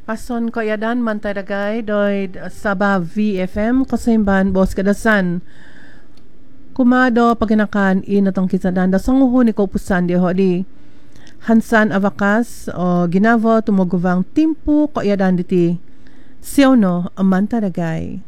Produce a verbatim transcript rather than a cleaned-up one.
Pason ko yadan mantaragay doy Sabah V F M kasimban bos kadasan. Kumado paginakan inatong kisadan da sanguho ni Kopusan di ho di Hansan Avakas o Ginavo tumuguvang timpo ko yadan diti Siono mantaragay.